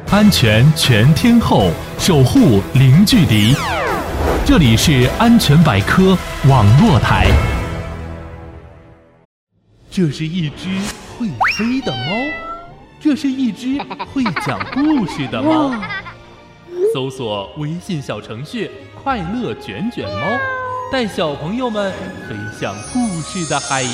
安全全天候，守护零距离。这里是安全百科网络台。这是一只会飞的猫，这是一只会讲故事的猫。搜索微信小程序“快乐卷卷猫”，带小朋友们飞向故事的海洋。